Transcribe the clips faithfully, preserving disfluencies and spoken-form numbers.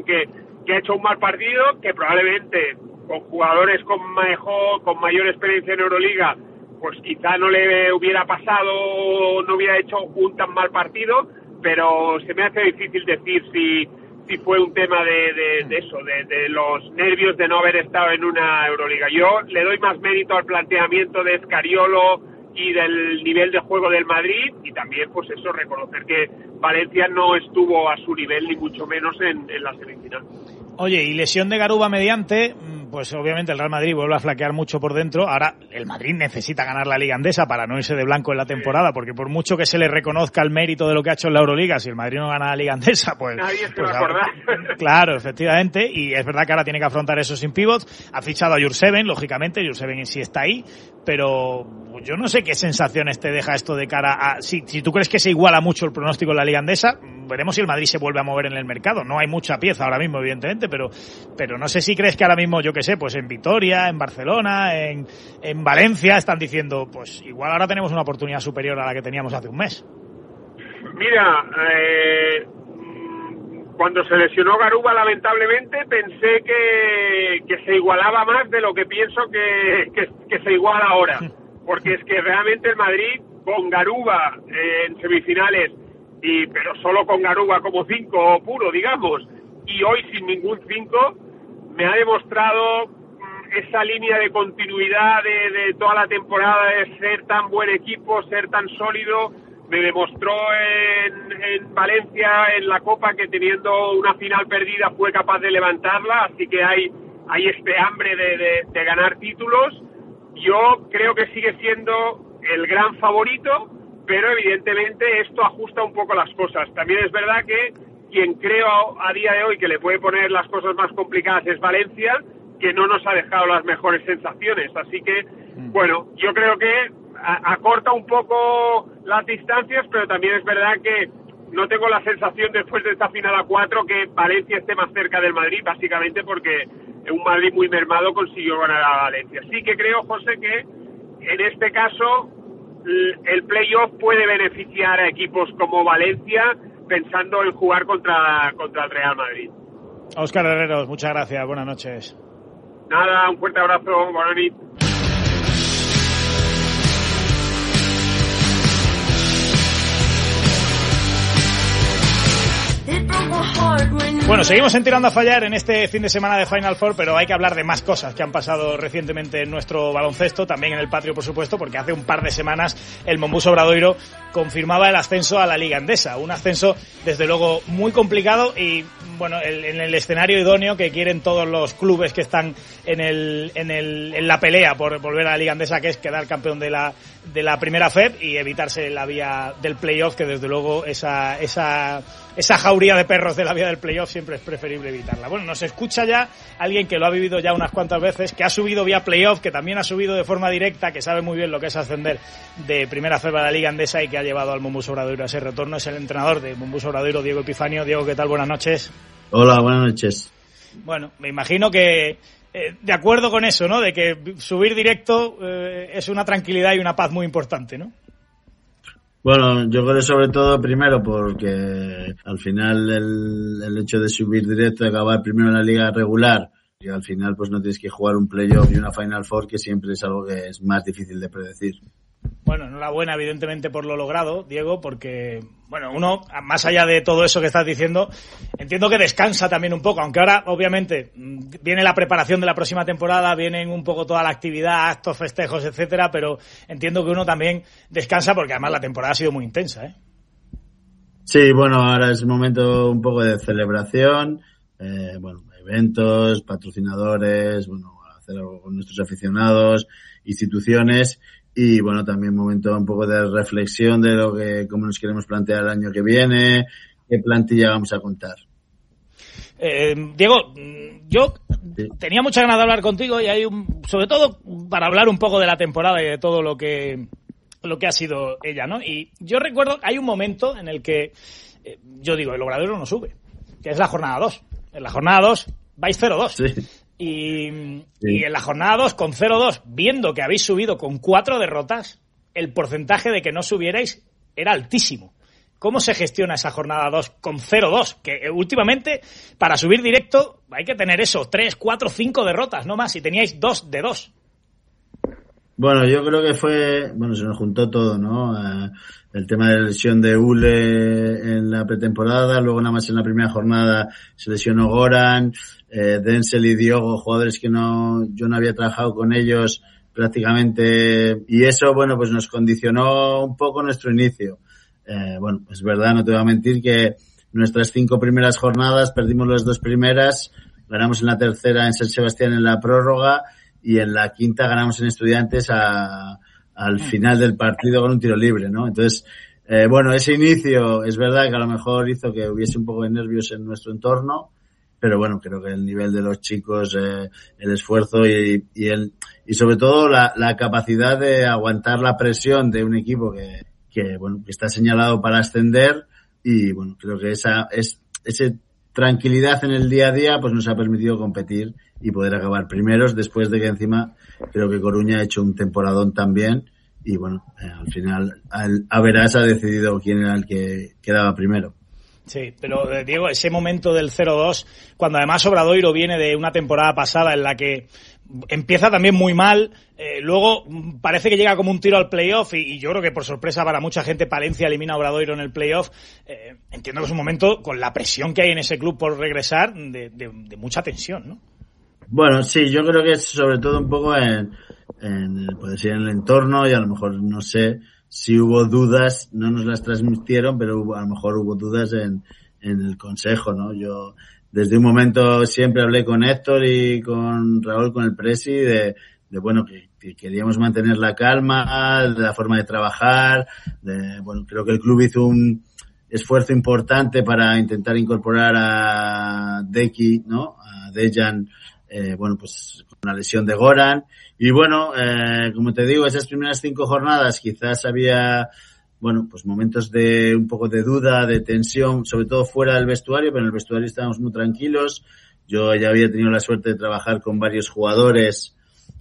que, que ha hecho un mal partido, que probablemente con jugadores con mejor, con mayor experiencia en Euroliga, pues quizá no le hubiera pasado, no hubiera hecho un tan mal partido, pero se me hace difícil decir si, si fue un tema de, de, de eso, de, de los nervios de no haber estado en una Euroliga. Yo le doy más mérito al planteamiento de Scariolo y del nivel de juego del Madrid, y también pues eso, reconocer que Valencia no estuvo a su nivel ni mucho menos en, en la semifinal. Oye, y lesión de Garuba mediante, pues obviamente el Real Madrid vuelve a flaquear mucho por dentro. Ahora el Madrid necesita ganar la Liga Endesa para no irse de blanco en la temporada, porque por mucho que se le reconozca el mérito de lo que ha hecho en la Euroliga, si el Madrid no gana la Liga Endesa, pues... Nadie se pues va a acordar. Claro, efectivamente, y es verdad que ahora tiene que afrontar eso sin pivots. Ha fichado a Jurseven, lógicamente, Jurseven sí está ahí, pero yo no sé qué sensaciones te deja esto de cara a... Si, si tú crees que se iguala mucho el pronóstico en la Liga Endesa, veremos si el Madrid se vuelve a mover en el mercado. No hay mucha pieza ahora mismo, evidentemente, pero pero no sé si crees que ahora mismo, yo qué sé, pues en Vitoria, en Barcelona, en, en Valencia, están diciendo, pues igual ahora tenemos una oportunidad superior a la que teníamos hace un mes. Mira, eh, cuando se lesionó Garuba, lamentablemente, pensé que, que se igualaba más de lo que pienso que, que, que se iguala ahora. Porque es que realmente el Madrid, con Garuba eh, en semifinales, y pero solo con Garuba como cinco puro, digamos, y hoy sin ningún cinco, me ha demostrado mmm, esa línea de continuidad de, de toda la temporada, de ser tan buen equipo, ser tan sólido. Me demostró en, en Valencia, en la Copa, que teniendo una final perdida fue capaz de levantarla, así que hay, hay este hambre de, de, de ganar títulos. Yo creo que sigue siendo el gran favorito, pero evidentemente esto ajusta un poco las cosas. También es verdad que quien creo a día de hoy que le puede poner las cosas más complicadas es Valencia, que no nos ha dejado las mejores sensaciones. Así que, bueno, yo creo que acorta un poco las distancias, pero también es verdad que no tengo la sensación después de esta final a cuatro que Valencia esté más cerca del Madrid, básicamente porque un Madrid muy mermado consiguió ganar a Valencia. Sí que creo, José, que en este caso el playoff puede beneficiar a equipos como Valencia, pensando en jugar contra, contra el Real Madrid. Óscar Herreros, muchas gracias, buenas noches. Nada, un fuerte abrazo, buenas noches. Bueno, seguimos en Tirando a Fallar en este fin de semana de Final Four, pero hay que hablar de más cosas que han pasado recientemente en nuestro baloncesto, también en el patio, por supuesto, porque hace un par de semanas el Monbus Obradoiro confirmaba el ascenso a la Liga Endesa, un ascenso desde luego muy complicado y bueno, el, en el escenario idóneo que quieren todos los clubes que están en el, en el, en la pelea por volver a la Liga Endesa, que es quedar campeón de la de la primera F E B y evitarse la vía del playoff, que desde luego esa esa esa jauría de perros de la vía del playoff siempre es preferible evitarla. Bueno, nos escucha ya alguien que lo ha vivido ya unas cuantas veces, que ha subido vía playoff, que también ha subido de forma directa, que sabe muy bien lo que es ascender de primera F E B a la Liga Endesa y que ha llevado al Monbus Obradoiro a ese retorno. Es el entrenador de Monbus Obradoiro, Diego Epifanio. Diego, ¿qué tal? Buenas noches. Hola, buenas noches. Bueno, me imagino que eh, de acuerdo con eso, ¿no? De que subir directo eh, es una tranquilidad y una paz muy importante, ¿no? Bueno, yo creo sobre todo primero porque al final el, el hecho de subir directo, de acabar primero en la liga regular y al final pues no tienes que jugar un playoff y una Final Four, que siempre es algo que es más difícil de predecir. Bueno, enhorabuena evidentemente por lo logrado, Diego, porque bueno, uno, más allá de todo eso que estás diciendo, entiendo que descansa también un poco, aunque ahora obviamente viene la preparación de la próxima temporada, vienen un poco toda la actividad, actos, festejos, etcétera, pero entiendo que uno también descansa porque además la temporada ha sido muy intensa, ¿eh? Sí, bueno, ahora es un momento un poco de celebración, eh, bueno, eventos, patrocinadores, bueno, hacer algo con nuestros aficionados, instituciones. Y bueno, también un momento un poco de reflexión de lo que, cómo nos queremos plantear el año que viene, qué plantilla vamos a contar. Eh, Diego, yo sí. tenía mucha ganas de hablar contigo y hay un, sobre todo para hablar un poco de la temporada y de todo lo que, lo que ha sido ella, ¿no? Y yo recuerdo, hay un momento en el que eh, yo digo, el Obradoiro no sube, que es la jornada dos. En la jornada dos vais cero dos. Sí. Y, sí. y en la jornada dos, con cero dos, viendo que habéis subido con cuatro derrotas, el porcentaje de que no subierais era altísimo. ¿Cómo se gestiona esa jornada dos con cero dos? Que últimamente, para subir directo, hay que tener eso, tres, cuatro, cinco derrotas, no más, y teníais dos de dos. Bueno, yo creo que fue, bueno, se nos juntó todo, ¿no? Eh, el tema de la lesión de Ule en la pretemporada, luego nada más en la primera jornada se lesionó Goran, eh, Denzel y Diogo, jugadores que no, yo no había trabajado con ellos prácticamente, y eso, bueno, pues nos condicionó un poco nuestro inicio. Eh, bueno, es verdad, no te voy a mentir que nuestras cinco primeras jornadas perdimos las dos primeras, ganamos en la tercera en San Sebastián en la prórroga, y en la quinta ganamos en Estudiantes a, al final del partido con un tiro libre, ¿no? Entonces, eh, bueno, ese inicio es verdad que a lo mejor hizo que hubiese un poco de nervios en nuestro entorno, pero bueno, creo que el nivel de los chicos, eh, el esfuerzo y, y el, y sobre todo la, la capacidad de aguantar la presión de un equipo que, que bueno, que está señalado para ascender, y bueno, creo que esa, es, ese tranquilidad en el día a día pues nos ha permitido competir y poder acabar primeros, después de que encima creo que Coruña ha hecho un temporadón también, y bueno, eh, al final al Averas ha decidido quién era el que quedaba primero. Sí, pero eh, Diego, ese momento del cero dos, cuando además Obradoiro viene de una temporada pasada en la que empieza también muy mal, eh, luego parece que llega como un tiro al playoff, y, y yo creo que por sorpresa para mucha gente Palencia elimina a Obradoiro en el playoff. Eh, entiendo que es un momento, con la presión que hay en ese club por regresar, de, de, de mucha tensión, ¿no? Bueno, sí, yo creo que es sobre todo un poco en, en, puede ser en el entorno, y a lo mejor no sé si hubo dudas, no nos las transmitieron, pero hubo, a lo mejor hubo dudas en, en el consejo, ¿no? Yo desde un momento siempre hablé con Héctor y con Raúl, con el presi, de, de bueno, que, que queríamos mantener la calma, de la forma de trabajar, de, bueno, creo que el club hizo un esfuerzo importante para intentar incorporar a Deki, ¿no? A Dejan, eh, bueno, pues con la lesión de Goran. Y bueno, eh, como te digo, esas primeras cinco jornadas quizás había, bueno, pues momentos de un poco de duda, de tensión, sobre todo fuera del vestuario, pero en el vestuario estábamos muy tranquilos. Yo ya había tenido la suerte de trabajar con varios jugadores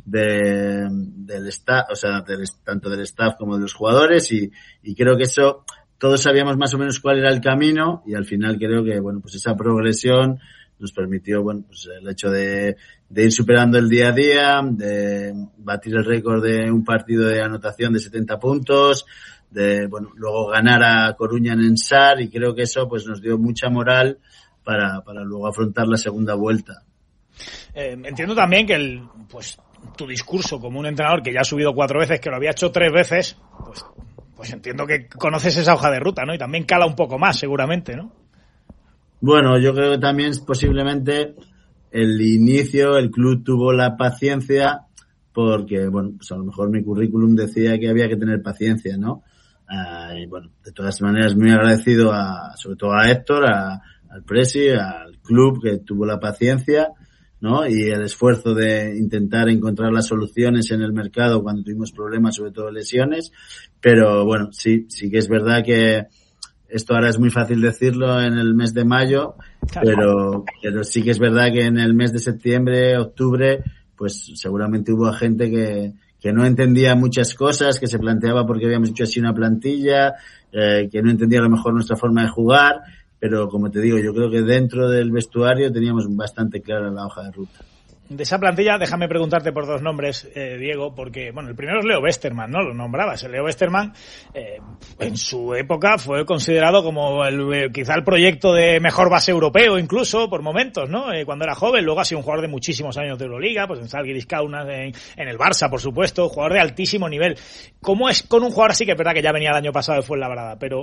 de, del staff, o sea, del, tanto del staff como de los jugadores, y, y creo que eso, todos sabíamos más o menos cuál era el camino, y al final creo que, bueno, pues esa progresión nos permitió, bueno, pues el hecho de, de ir superando el día a día, de batir el récord de un partido de anotación de setenta puntos, de, bueno, luego ganar a Coruña en Ensar, y creo que eso pues nos dio mucha moral para, para luego afrontar la segunda vuelta. Eh, entiendo también que el, pues, tu discurso como un entrenador que ya ha subido cuatro veces, que lo había hecho tres veces, pues, pues entiendo que conoces esa hoja de ruta, ¿no? Y también cala un poco más, seguramente, ¿no? Bueno, yo creo que también posiblemente el inicio, el club tuvo la paciencia porque, bueno, pues a lo mejor mi currículum decía que había que tener paciencia, ¿no? Uh, y bueno, de todas maneras muy agradecido a, sobre todo a Héctor, a, al Presi, al club que tuvo la paciencia, ¿no? Y el esfuerzo de intentar encontrar las soluciones en el mercado cuando tuvimos problemas, sobre todo lesiones. Pero bueno, sí, sí que es verdad que esto ahora es muy fácil decirlo en el mes de mayo, pero, pero sí que es verdad que en el mes de septiembre, octubre, pues seguramente hubo gente que, que no entendía muchas cosas, que se planteaba porque habíamos hecho así una plantilla, eh, que no entendía a lo mejor nuestra forma de jugar, pero como te digo, yo creo que dentro del vestuario teníamos bastante clara la hoja de ruta. De esa plantilla, déjame preguntarte por dos nombres, eh, Diego, porque, bueno, el primero es Leo Westermann, ¿no? Lo nombrabas. El Leo Westermann, eh, en su época fue considerado como el, quizá el proyecto de mejor base europeo, incluso, por momentos, ¿no? Eh, cuando era joven, luego ha sido un jugador de muchísimos años de Euroliga, pues en Žalgiris Kaunas, en, en el Barça, por supuesto, jugador de altísimo nivel. ¿Cómo es con un jugador así, que es verdad que ya venía el año pasado de Fuenlabrada, pero...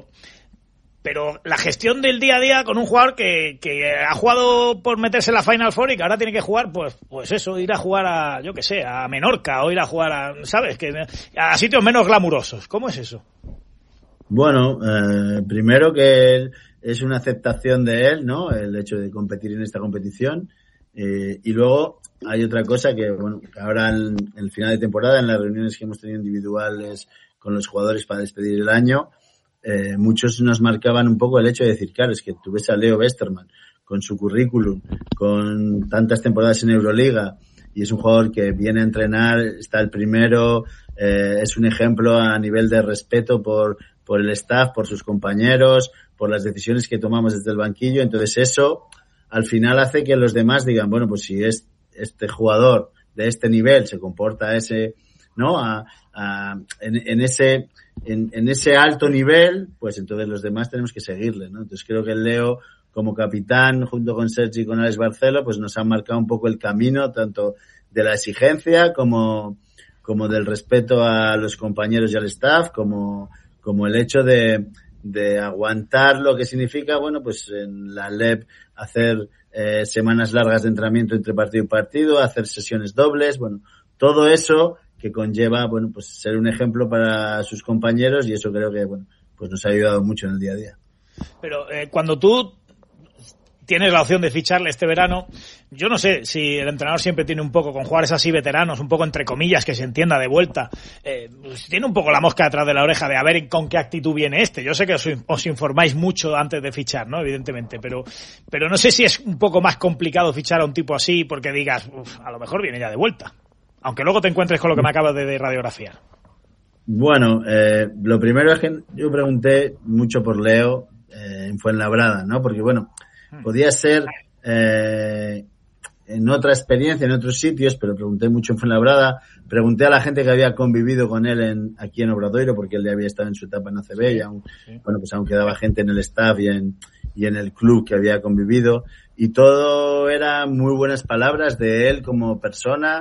Pero la gestión del día a día con un jugador que, que ha jugado por meterse en la Final Four y que ahora tiene que jugar, pues pues eso, ir a jugar a, yo qué sé, a Menorca o ir a jugar a, ¿sabes? Que a sitios menos glamurosos. ¿Cómo es eso? Bueno, eh, primero que es una aceptación de él, ¿no? El hecho de competir en esta competición. Eh, y luego hay otra cosa que, bueno, que ahora en, en el final de temporada, en las reuniones que hemos tenido individuales con los jugadores para despedir el año, Eh, muchos nos marcaban un poco el hecho de decir, claro, es que tú ves a Leo Westermann con su currículum, con tantas temporadas en Euroliga, y es un jugador que viene a entrenar, está el primero, eh, es un ejemplo a nivel de respeto por, por el staff, por sus compañeros, por las decisiones que tomamos desde el banquillo. Entonces eso al final hace que los demás digan, bueno, pues si es este jugador de este nivel se comporta ese, ¿no? A, a, en, en ese, en, en ese alto nivel, pues entonces los demás tenemos que seguirle, ¿no? Entonces creo que el Leo, como capitán, junto con Sergi y con Alex Barcelo, pues nos han marcado un poco el camino, tanto de la exigencia como, como del respeto a los compañeros y al staff, como, como el hecho de, de aguantar lo que significa, bueno, pues en la L E P hacer eh, semanas largas de entrenamiento entre partido y partido, hacer sesiones dobles, bueno, todo eso que conlleva, bueno, pues ser un ejemplo para sus compañeros, y eso creo que, bueno, pues nos ha ayudado mucho en el día a día. Pero eh, cuando tú tienes la opción de ficharle este verano, yo no sé si el entrenador siempre tiene un poco, con jugadores así veteranos, un poco entre comillas, que se entienda de vuelta, eh, pues tiene un poco la mosca detrás de la oreja de a ver con qué actitud viene este. Yo sé que os, os informáis mucho antes de fichar, ¿no? Evidentemente, pero pero no sé si es un poco más complicado fichar a un tipo así porque digas, uf, a lo mejor viene ya de vuelta. Aunque luego te encuentres con lo que me acabas de, de radiografiar. Bueno, eh, lo primero es que yo pregunté mucho por Leo eh, en Fuenlabrada, ¿no? Porque, bueno, podía ser eh, en otra experiencia, en otros sitios, pero pregunté mucho en Fuenlabrada, pregunté a la gente que había convivido con él en, aquí en Obradoiro, porque él ya había estado en su etapa en A C B, y aún, sí. bueno, pues aún quedaba gente en el staff y en, y en el club que había convivido, y todo eran muy buenas palabras de él como persona,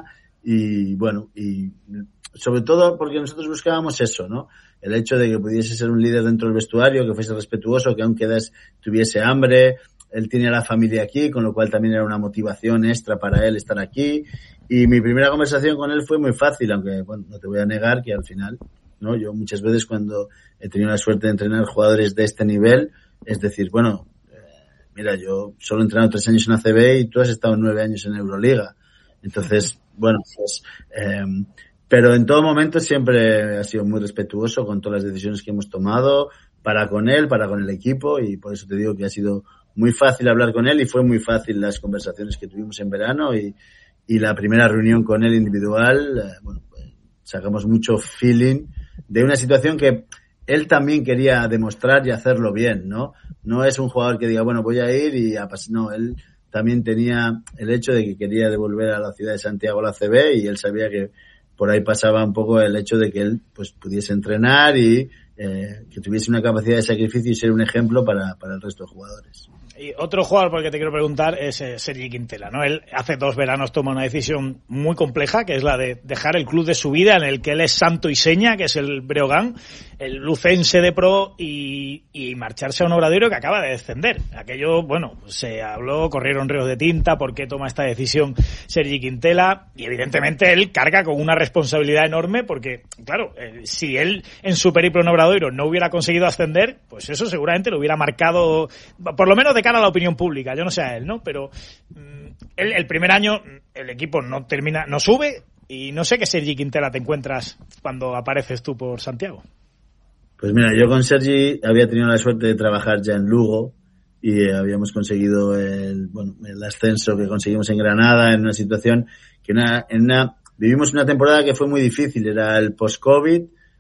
y bueno, y sobre todo porque nosotros buscábamos eso, ¿no? El hecho de que pudiese ser un líder dentro del vestuario, que fuese respetuoso, que aunque des, tuviese hambre. Él tenía la familia aquí, con lo cual también era una motivación extra para él estar aquí. Y mi primera conversación con él fue muy fácil, aunque, bueno, no te voy a negar que al final, ¿no? Yo muchas veces cuando he tenido la suerte de entrenar jugadores de este nivel, es decir, bueno, eh, mira, yo solo he entrenado tres años en A C B y tú has estado nueve años en Euroliga. Entonces, bueno, pues, eh, pero en todo momento siempre ha sido muy respetuoso con todas las decisiones que hemos tomado, para con él, para con el equipo, y por eso te digo que ha sido muy fácil hablar con él, y fue muy fácil las conversaciones que tuvimos en verano, y, y la primera reunión con él individual, eh, bueno, pues sacamos mucho feeling de una situación que él también quería demostrar y hacerlo bien, ¿no? No es un jugador que diga, bueno, voy a ir y a pasar, no, él también tenía el hecho de que quería devolver a la ciudad de Santiago la A C B, y él sabía que por ahí pasaba un poco el hecho de que él pues pudiese entrenar y eh, que tuviese una capacidad de sacrificio y ser un ejemplo para, para el resto de jugadores. Y otro jugador por el que te quiero preguntar es eh, Sergi Quintela, ¿no? Él hace dos veranos toma una decisión muy compleja, que es la de dejar el club de su vida, en el que él es santo y seña, que es el Breogán, el lucense de pro, y, y marcharse a un Obradoiro que acaba de descender. Aquello, bueno, se habló, corrieron ríos de tinta, ¿por qué toma esta decisión Sergi Quintela? Y evidentemente él carga con una responsabilidad enorme, porque, claro, eh, si él en su periplo en Obradoiro no hubiera conseguido ascender, pues eso seguramente lo hubiera marcado, por lo menos de cara a la opinión pública, yo no sé a él, ¿no? Pero mmm, él, el primer año el equipo no termina, no sube, y no sé qué Sergi Quintela te encuentras cuando apareces tú por Santiago. Pues mira, yo con Sergi había tenido la suerte de trabajar ya en Lugo, y eh, habíamos conseguido el, bueno, el ascenso que conseguimos en Granada, en una situación que una, en una, vivimos una temporada que fue muy difícil, era el post-COVID,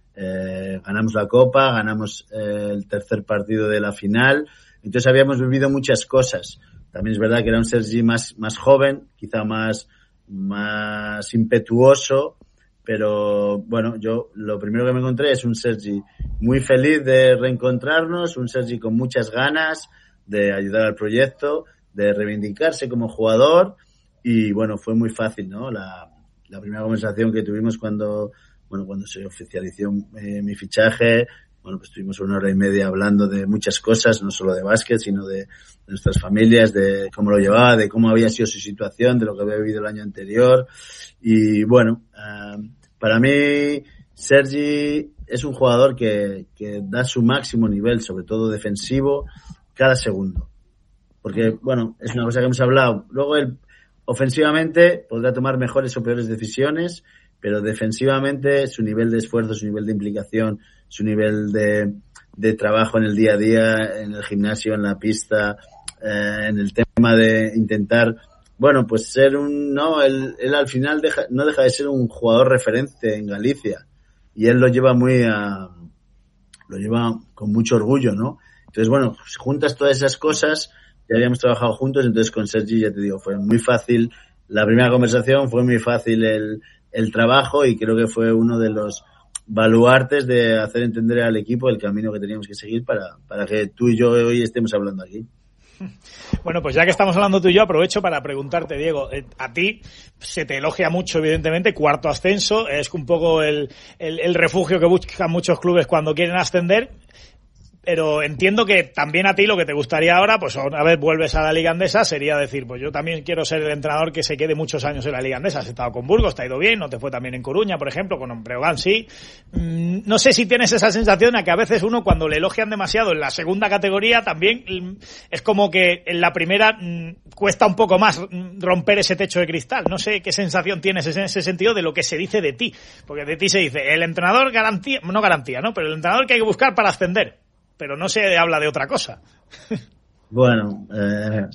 eh, ganamos la Copa, ganamos eh, el tercer partido de la final. Entonces habíamos vivido muchas cosas. También es verdad que era un Sergi más, más joven, quizá más, más impetuoso, pero bueno, yo lo primero que me encontré es un Sergi muy feliz de reencontrarnos, un Sergi con muchas ganas de ayudar al proyecto, de reivindicarse como jugador, y bueno, fue muy fácil, ¿no? La, la primera conversación que tuvimos cuando, bueno, cuando se oficializó eh, mi fichaje. Bueno, pues estuvimos una hora y media hablando de muchas cosas, no solo de básquet, sino de, de nuestras familias, de cómo lo llevaba, de cómo había sido su situación, de lo que había vivido el año anterior. Y bueno, uh, para mí Sergi es un jugador que, que da su máximo nivel, sobre todo defensivo, cada segundo. Porque, bueno, es una cosa que hemos hablado. Luego él, ofensivamente, podrá tomar mejores o peores decisiones, pero defensivamente su nivel de esfuerzo, su nivel de implicación, su nivel de, de trabajo en el día a día, en el gimnasio, en la pista, eh, en el tema de intentar, bueno, pues ser un, no, él, él al final deja, no deja de ser un jugador referente en Galicia, y él lo lleva muy a, lo lleva con mucho orgullo, ¿no? Entonces, bueno, si juntas todas esas cosas, ya habíamos trabajado juntos, entonces con Sergi, ya te digo, fue muy fácil la primera conversación, fue muy fácil el, el trabajo y creo que fue uno de los baluartes de hacer entender al equipo el camino que teníamos que seguir para, para que tú y yo hoy estemos hablando aquí. Bueno, pues ya que estamos hablando tú y yo, aprovecho para preguntarte, Diego, eh, a ti se te elogia mucho, evidentemente, cuarto ascenso, es un poco el, el, el refugio que buscan muchos clubes cuando quieren ascender, pero entiendo que también a ti lo que te gustaría ahora, pues una vez vuelves a la Liga Andesa, sería decir, pues yo también quiero ser el entrenador que se quede muchos años en la Liga Andesa. Has estado con Burgos, te ha ido bien, no te fue también en Coruña, por ejemplo, con Breogán sí. Mm, no sé si tienes esa sensación a que a veces uno cuando le elogian demasiado en la segunda categoría también mm, es como que en la primera mm, cuesta un poco más mm, romper ese techo de cristal. No sé qué sensación tienes en ese sentido de lo que se dice de ti, porque de ti se dice el entrenador garantía, no garantía, ¿no? Pero el entrenador que hay que buscar para ascender. Pero no se habla de otra cosa. Bueno, eh,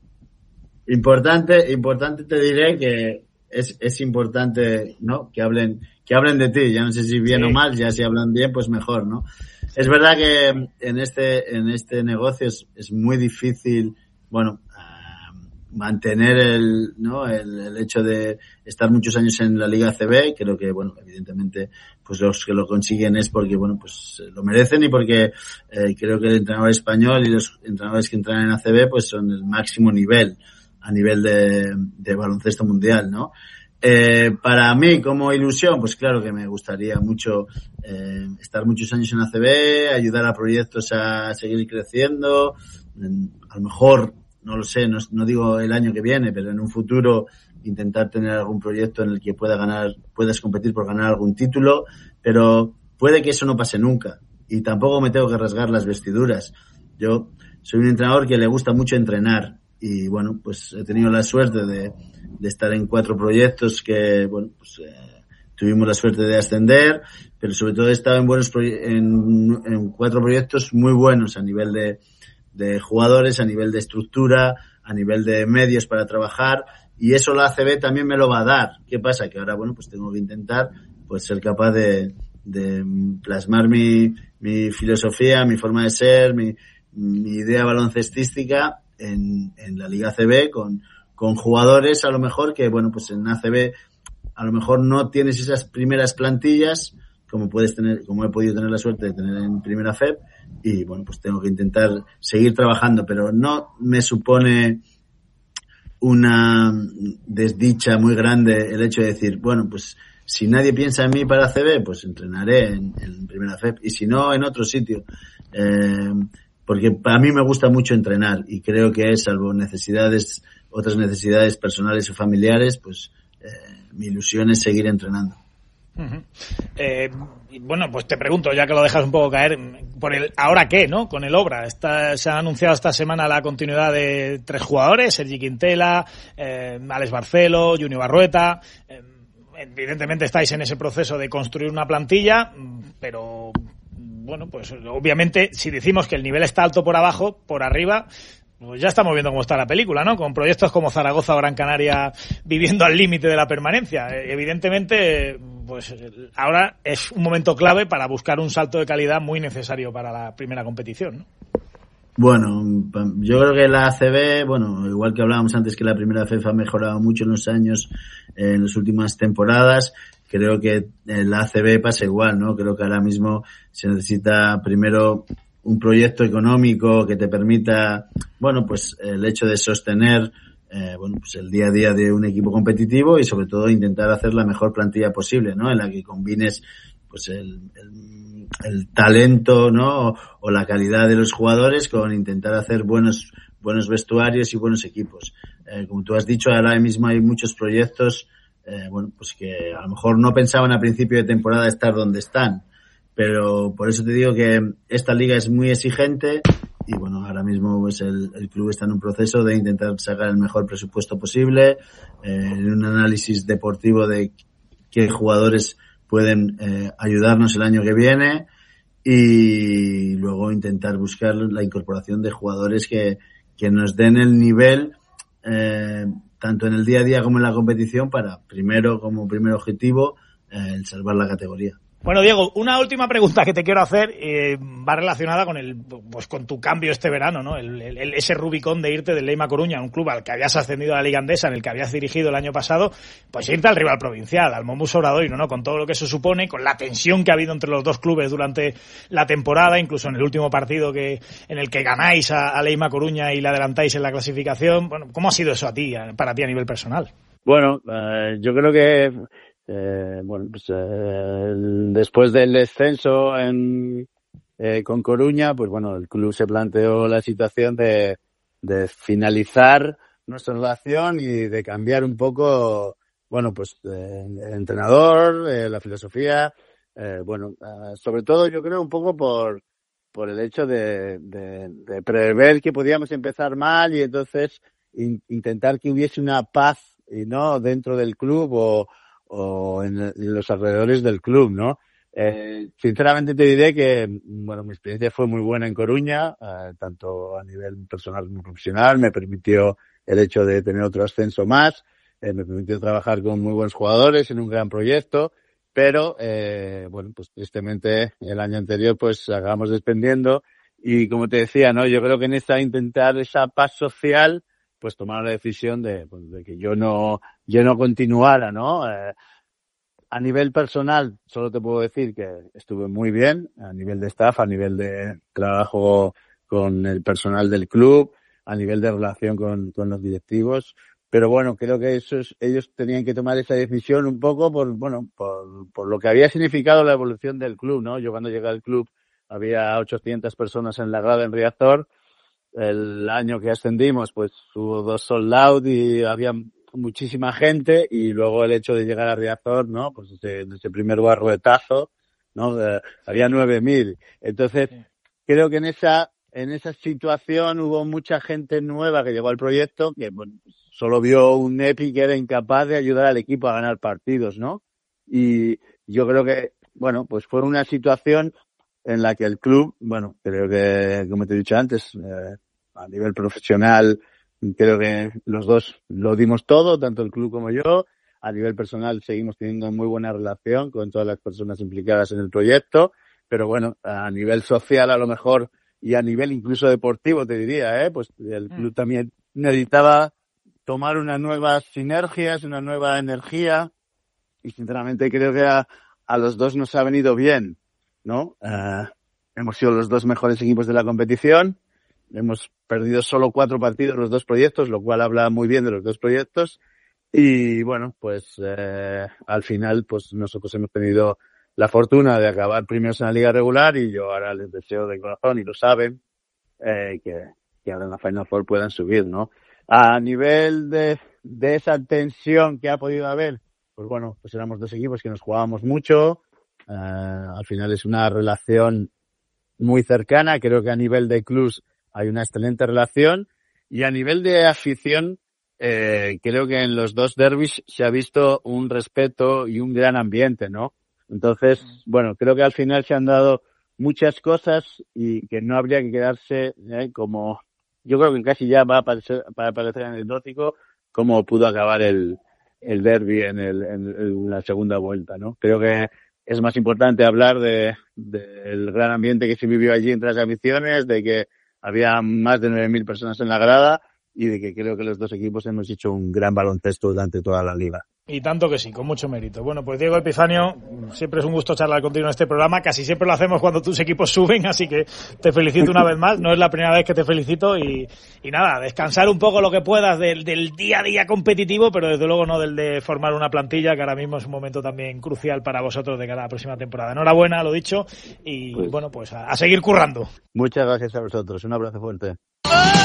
importante, importante te diré que es, es importante, ¿no? Que hablen, que hablen de ti. Ya no sé si bien sí. o mal, ya si hablan bien, pues mejor, ¿no? Es verdad que en este, en este negocio es, es muy difícil, bueno, mantener el, ¿no? El, el hecho de estar muchos años en la Liga A C B. Creo que, bueno, evidentemente, pues los que lo consiguen es porque, bueno, pues lo merecen y porque eh, creo que el entrenador español y los entrenadores que entran en A C B pues son el máximo nivel a nivel de, de baloncesto mundial, ¿no? Eh, para mí, como ilusión, pues claro que me gustaría mucho eh, estar muchos años en A C B, ayudar a proyectos a seguir creciendo, a lo mejor no lo sé, no, no digo el año que viene, pero en un futuro intentar tener algún proyecto en el que pueda ganar, puedas competir por ganar algún título, pero puede que eso no pase nunca y tampoco me tengo que rasgar las vestiduras. Yo soy un entrenador que le gusta mucho entrenar y bueno, pues he tenido la suerte de, de estar en cuatro proyectos que, bueno, pues eh, tuvimos la suerte de ascender, pero sobre todo he estado en buenos proye- en, en cuatro proyectos muy buenos a nivel de de jugadores, a nivel de estructura, a nivel de medios para trabajar, y eso la A C B también me lo va a dar. ¿Qué pasa? Que ahora, bueno, pues tengo que intentar pues ser capaz de, de plasmar mi, mi filosofía, mi forma de ser, mi, mi idea baloncestística en, en la Liga A C B con, con jugadores a lo mejor que, bueno, pues en A C B a lo mejor no tienes esas primeras plantillas como puedes tener, como he podido tener la suerte de tener en Primera F E P, y bueno, pues tengo que intentar seguir trabajando, pero no me supone una desdicha muy grande el hecho de decir, bueno, pues si nadie piensa en mí para A C B, pues entrenaré en, en Primera F E P, y si no, en otro sitio, eh, porque para mí me gusta mucho entrenar, y creo que salvo necesidades, otras necesidades personales o familiares, pues eh, mi ilusión es seguir entrenando. Uh-huh. Eh, bueno, pues te pregunto, ya que lo dejas un poco caer, por el ahora qué, ¿no? Con el Obra. Esta, se ha anunciado esta semana la continuidad de tres jugadores, Sergi Quintela, eh, Alex Barcelo, Junior Barrueta. Eh, evidentemente estáis en ese proceso de construir una plantilla, pero bueno, pues obviamente si decimos que el nivel está alto por abajo, por arriba, pues ya estamos viendo cómo está la película, ¿no? Con proyectos como Zaragoza o Gran Canaria viviendo al límite de la permanencia. Evidentemente, pues ahora es un momento clave para buscar un salto de calidad muy necesario para la primera competición, ¿no? Bueno, yo creo que la A C B, bueno, igual que hablábamos antes que la primera F E F ha mejorado mucho en los años, en las últimas temporadas, creo que en la A C B pasa igual, ¿no? Creo que ahora mismo se necesita primero un proyecto económico que te permita, bueno, pues el hecho de sostener, eh, bueno, pues el día a día de un equipo competitivo y sobre todo intentar hacer la mejor plantilla posible, ¿no? En la que combines, pues el, el, el talento, ¿no? O, o la calidad de los jugadores con intentar hacer buenos, buenos vestuarios y buenos equipos. Eh, como tú has dicho, ahora mismo hay muchos proyectos, eh, bueno, pues que a lo mejor no pensaban a principio de temporada estar donde están. Pero por eso te digo que esta liga es muy exigente y bueno, ahora mismo pues el, el club está en un proceso de intentar sacar el mejor presupuesto posible, eh, en un análisis deportivo de qué jugadores pueden eh, ayudarnos el año que viene y luego intentar buscar la incorporación de jugadores que, que nos den el nivel eh, tanto en el día a día como en la competición para primero, como primer objetivo, eh, el salvar la categoría. Bueno, Diego, una última pregunta que te quiero hacer eh, va relacionada con el, pues con tu cambio este verano, ¿no? El, el, ese Rubicón de irte del Leima Coruña, un club al que habías ascendido a la Liga Andesa, en el que habías dirigido el año pasado, pues irte al rival provincial, al Mombus Obradoiro, ¿no? Con todo lo que eso supone, con la tensión que ha habido entre los dos clubes durante la temporada, incluso en el último partido que en el que ganáis a, a Leima Coruña y le adelantáis en la clasificación. Bueno, ¿cómo ha sido eso a ti, para ti a nivel personal? Bueno, uh, yo creo que Eh, bueno, pues eh, el, después del descenso en, eh, con Coruña, pues bueno, el club se planteó la situación de, de finalizar nuestra relación y de cambiar un poco, bueno, pues eh, el entrenador, eh, la filosofía, eh, bueno, eh, sobre todo yo creo un poco por por el hecho de, de, de prever que podíamos empezar mal y entonces in, intentar que hubiese una paz y no dentro del club o o en, en los alrededores del club, ¿no? Eh, sinceramente te diré que, bueno, mi experiencia fue muy buena en Coruña, eh, tanto a nivel personal como profesional, me permitió el hecho de tener otro ascenso más, eh, me permitió trabajar con muy buenos jugadores en un gran proyecto, pero, eh, bueno, pues tristemente el año anterior pues acabamos despendiendo y como te decía, ¿no? Yo creo que en esta intentar esa paz social, pues tomaron la decisión de, pues, de que yo no, yo no continuara, ¿no? Eh, a nivel personal, solo te puedo decir que estuve muy bien, a nivel de staff, a nivel de trabajo con el personal del club, a nivel de relación con, con los directivos, pero bueno, creo que esos, ellos tenían que tomar esa decisión un poco por, bueno, por, por lo que había significado la evolución del club, ¿no? Yo cuando llegué al club había ochocientas personas en la grada en Riazor. El año que ascendimos, pues hubo dos sold out y había muchísima gente y luego el hecho de llegar a Riazor, ¿no? Pues desde, desde el primer barruetazo, ¿no? Eh, había nueve mil. Entonces, sí. Creo que en esa, en esa situación hubo mucha gente nueva que llegó al proyecto que, bueno, solo vio un Epi que era incapaz de ayudar al equipo a ganar partidos, ¿no? Y yo creo que, bueno, pues fue una situación en la que el club, bueno, creo que, como te he dicho antes, eh, a nivel profesional, creo que los dos lo dimos todo, tanto el club como yo. A nivel personal seguimos teniendo muy buena relación con todas las personas implicadas en el proyecto, pero bueno, a nivel social a lo mejor y a nivel incluso deportivo te diría, eh, pues el club también necesitaba tomar unas nuevas sinergias, una nueva energía y sinceramente creo que a, a los dos nos ha venido bien, ¿no? Uh, hemos sido los dos mejores equipos de la competición, hemos perdido solo cuatro partidos los dos proyectos, lo cual habla muy bien de los dos proyectos y bueno, pues eh, al final pues nosotros hemos tenido la fortuna de acabar primeros en la liga regular y yo ahora les deseo de corazón y lo saben eh, que, que ahora en la Final Four puedan subir, ¿no? A nivel de, de esa tensión que ha podido haber, pues bueno, pues éramos dos equipos que nos jugábamos mucho. Uh, al final es una relación muy cercana, creo que a nivel de clubs hay una excelente relación y a nivel de afición eh, creo que en los dos derbis se ha visto un respeto y un gran ambiente, ¿no? Entonces, bueno, creo que al final se han dado muchas cosas y que no habría que quedarse eh, como, yo creo que casi ya va a parecer, para parecer anecdótico cómo pudo acabar el, el derbi en, el, en, en la segunda vuelta, ¿no? Creo que es más importante hablar de del gran ambiente que se vivió allí entre las aficiones, de que había más de nueve mil personas en la grada y de que creo que los dos equipos hemos hecho un gran baloncesto durante toda la liga. Y tanto que sí, con mucho mérito. Bueno, pues Diego Epifanio, siempre es un gusto charlar contigo en este programa. Casi siempre lo hacemos cuando tus equipos suben, así que te felicito una vez más. No es la primera vez que te felicito y, y nada, descansar un poco lo que puedas del, del día a día competitivo, pero desde luego no del de formar una plantilla, que ahora mismo es un momento también crucial para vosotros de cara a la próxima temporada. Enhorabuena, lo dicho, y pues, bueno, pues a, a seguir currando. Muchas gracias a vosotros. Un abrazo fuerte.